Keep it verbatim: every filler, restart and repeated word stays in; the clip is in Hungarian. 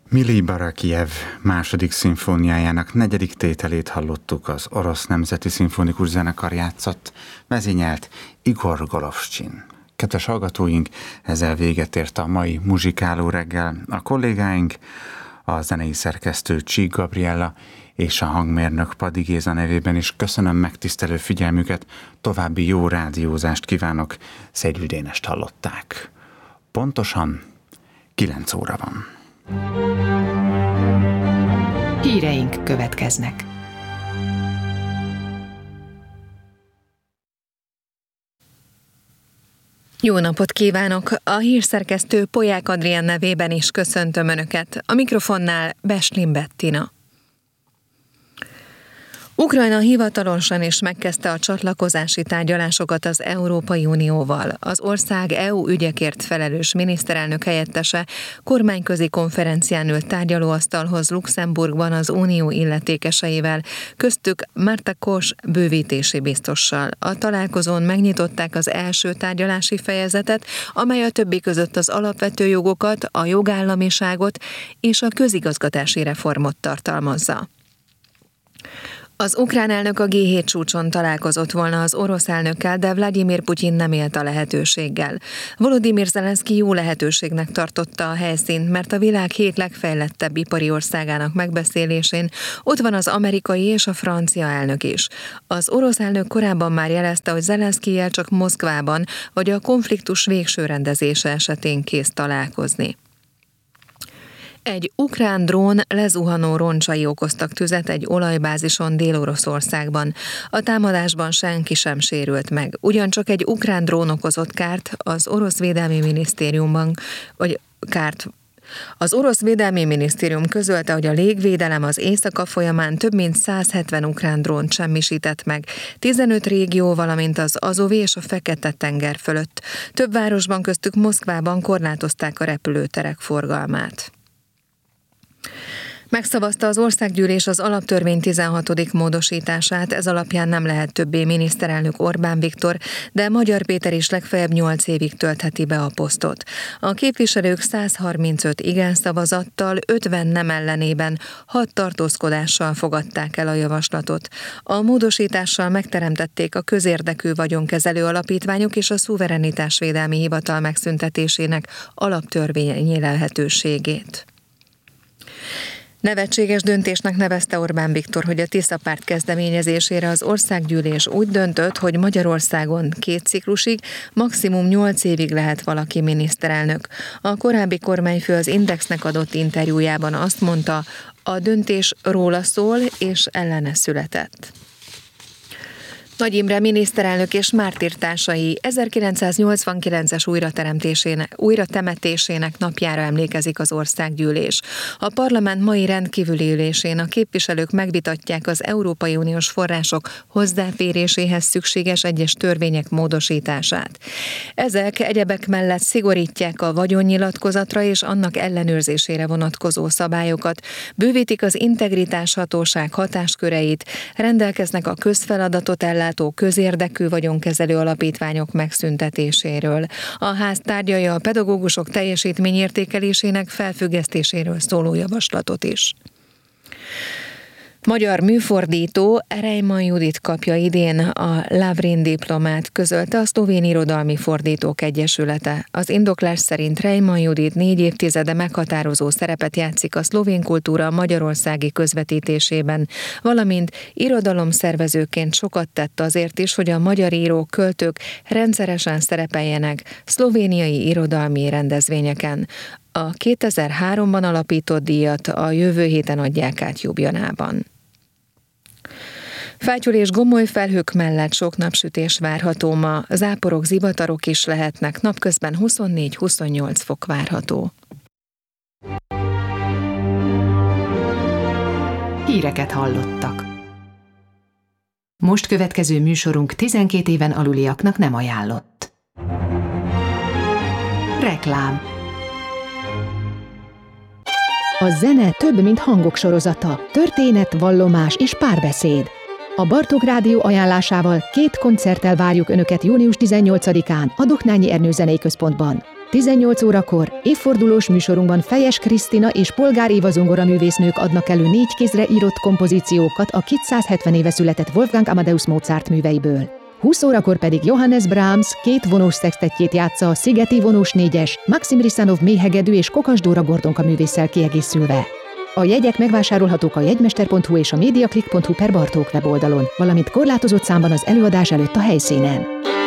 Mili Barakijev második szimfóniájának negyedik tételét hallottuk, az Orosz Nemzeti Szimfonikus Zenekar játszott, vezényelt Igor Golovsin. Kedves hallgatóink, ezzel véget ért a mai muzsikáló reggel. A kollégáink, a zenei szerkesztő Csík Gabriella és a hangmérnök Padi Géza nevében is köszönöm megtisztelő figyelmüket, további jó rádiózást kívánok, Szédül Dénest hallották. Pontosan kilenc óra van. Híreink következnek. Jó napot kívánok! A hírszerkesztő Polyák Adrián nevében is köszöntöm Önöket. A mikrofonnál Beslin Bettina. Ukrajna hivatalosan is megkezdte a csatlakozási tárgyalásokat az Európai Unióval. Az ország é u ügyekért felelős miniszterelnök helyettese kormányközi konferencián ült tárgyalóasztalhoz Luxemburgban az unió illetékeseivel, köztük Marta Kos bővítési biztossal. A találkozón megnyitották az első tárgyalási fejezetet, amely a többi között az alapvető jogokat, a jogállamiságot és a közigazgatási reformot tartalmazza. Az ukrán elnök a gé hét csúcson találkozott volna az orosz elnökkel, de Vladimir Putyin nem élt a lehetőséggel. Volodymyr Zelenszky jó lehetőségnek tartotta a helyszínt, mert a világ hét legfejlettebb ipari országának megbeszélésén ott van az amerikai és a francia elnök is. Az orosz elnök korábban már jelezte, hogy Zelenszkijjel csak Moszkvában vagy a konfliktus végső rendezése esetén kész találkozni. Egy ukrán drón lezuhanó roncsai okoztak tüzet egy olajbázison Dél-Oroszországban. A támadásban senki sem sérült meg. Ugyancsak egy ukrán drón okozott kárt az orosz védelmi minisztériumban, vagy kárt Az orosz védelmi minisztérium közölte, hogy a légvédelem az éjszaka folyamán több mint száz hetven ukrán drónt semmisített meg, tizenöt régió, valamint az Azovi és a Fekete-tenger fölött. Több városban, köztük Moszkvában korlátozták a repülőterek forgalmát. Megszavazta az országgyűlés az alaptörvény tizenhatodik módosítását, ez alapján nem lehet többé miniszterelnök Orbán Viktor, de Magyar Péter is legfeljebb nyolc évig töltheti be a posztot. A képviselők száz harmincöt igen szavazattal, ötven nem ellenében, hat tartózkodással fogadták el a javaslatot. A módosítással megteremtették a közérdekű vagyonkezelő alapítványok és a szuverenitásvédelmi hivatal megszüntetésének alaptörvényi lehetőségét. Nevetséges döntésnek nevezte Orbán Viktor, hogy a Tisza párt kezdeményezésére az országgyűlés úgy döntött, hogy Magyarországon két ciklusig, maximum nyolc évig lehet valaki miniszterelnök. A korábbi kormányfő az Indexnek adott interjújában azt mondta, a döntés róla szól és ellene született. Nagy Imre miniszterelnök és mártírtársai ezerkilencszáznyolcvankilences újrateremtésének, újratemetésének napjára emlékezik az országgyűlés. A parlament mai rendkívüli ülésén a képviselők megvitatják az Európai Uniós források hozzáféréséhez szükséges egyes törvények módosítását. Ezek egyebek mellett szigorítják a vagyonnyilatkozatra és annak ellenőrzésére vonatkozó szabályokat, bővítik az integritáshatóság hatásköreit, rendelkeznek a közfeladatot ellátó közérdekű vagyonkezelő alapítványok megszüntetéséről. A ház tárgyalja a pedagógusok teljesítményértékelésének felfüggesztéséről szóló javaslatot is. Magyar műfordító Reimann Judit kapja idén a Lavrin diplomát, közölte a Szlovén Irodalmi Fordítók Egyesülete. Az indoklás szerint Reimann Judit négy évtizede meghatározó szerepet játszik a szlovén kultúra magyarországi közvetítésében, valamint irodalomszervezőként sokat tett azért is, hogy a magyar írók, költők rendszeresen szerepeljenek szlovéniai irodalmi rendezvényeken. A kétezer-háromban alapított díjat a jövő héten adják át Ljubljanában. Fátyol és gomoly felhők mellett sok napsütés várható ma, záporok, zivatarok is lehetnek, napközben huszonnégy-huszonnyolc fok várható. Híreket hallottak. Most következő műsorunk tizenkét éven aluliaknak nem ajánlott. Reklám. A zene több, mint hangok sorozata, történet, vallomás és párbeszéd. A Bartók Rádió ajánlásával két koncerttel várjuk Önöket június tizennyolcadikán a Doknányi Ernő Zenei Központban. tizennyolc órakor évfordulós műsorunkban Fejes Krisztina és Polgár Éva zongoraművésznők adnak elő négy kézre írott kompozíciókat a kétszázhetven éve született Wolfgang Amadeus Mozart műveiből. húsz órakor pedig Johannes Brahms két vonós szextettjét játsza a Szigeti vonós négyes, Maxim Risanov méhegedű és Kokas Dóra Gordonka művésszel kiegészülve. A jegyek megvásárolhatók a jegymester pont hu és a mediaclick pont hu per Bartók weboldalon, valamint korlátozott számban az előadás előtt a helyszínen.